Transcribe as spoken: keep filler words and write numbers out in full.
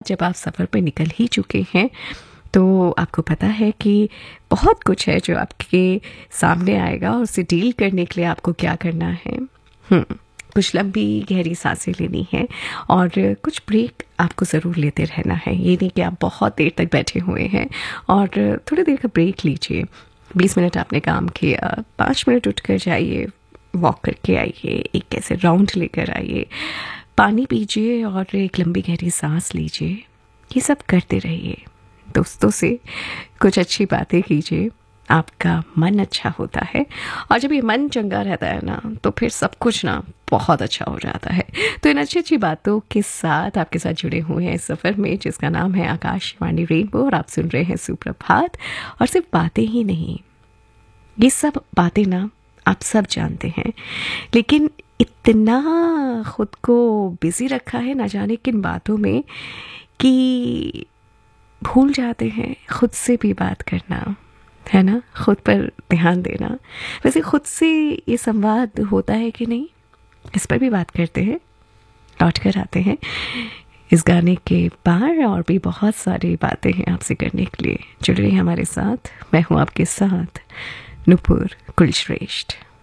जब आप सफ़र पर निकल ही चुके हैं तो आपको पता है कि बहुत कुछ है जो आपके सामने आएगा और उसे डील करने के लिए आपको क्या करना है। हम्म कुछ लंबी गहरी सांसें लेनी है और कुछ ब्रेक आपको ज़रूर लेते रहना है। ये नहीं कि आप बहुत देर तक बैठे हुए हैं और थोड़ी देर का ब्रेक लीजिए। बीस मिनट आपने काम किया, पाँच मिनट उठ कर जाइए, वॉक करके आइए, एक ऐसे राउंड लेकर आइए, पानी पीजिए और एक लंबी गहरी सांस लीजिए। ये सब करते रहिए। दोस्तों से कुछ अच्छी बातें कीजिए, आपका मन अच्छा होता है और जब ये मन चंगा रहता है ना तो फिर सब कुछ ना बहुत अच्छा हो जाता है। तो इन अच्छी अच्छी बातों के साथ आपके साथ जुड़े हुए हैं इस सफ़र में जिसका नाम है आकाशवाणी रेनबो और आप सुन रहे हैं सुप्रभात। और सिर्फ बातें ही नहीं, ये सब बातें ना आप सब जानते हैं, लेकिन इतना खुद को बिजी रखा है ना जाने किन बातों में कि भूल जाते हैं खुद से भी बात करना, है ना, खुद पर ध्यान देना। वैसे खुद से ये संवाद होता है कि नहीं, इस पर भी बात करते हैं, लौट कर आते हैं इस गाने के बाद। और भी बहुत सारी बातें हैं आपसे करने के लिए। जुड़ रही हमारे साथ, मैं हूँ आपके साथ नुपुर कुलश्रेष्ठ।